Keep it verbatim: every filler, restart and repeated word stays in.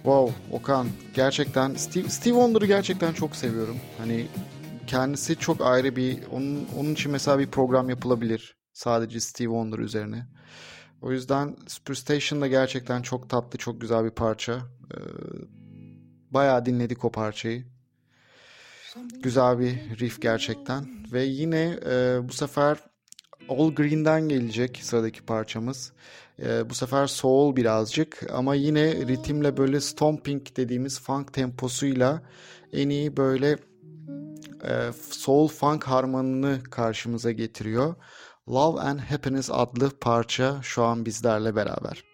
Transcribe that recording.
Wow, Okan, gerçekten Steve, Steve Wonder'ı gerçekten çok seviyorum. Hani kendisi çok ayrı bir, onun onun için mesela bir program yapılabilir sadece Steve Wonder üzerine. O yüzden Superstation da gerçekten çok tatlı, çok güzel bir parça. Ee, bayağı dinledik o parçayı. Güzel bir riff gerçekten. Ve yine e, bu sefer All Green'den gelecek sıradaki parçamız. Ee, bu sefer soul birazcık ama yine ritimle böyle stomping dediğimiz funk temposuyla en iyi böyle e, soul funk harmanını karşımıza getiriyor. Love and Happiness adlı parça şu an bizlerle beraber.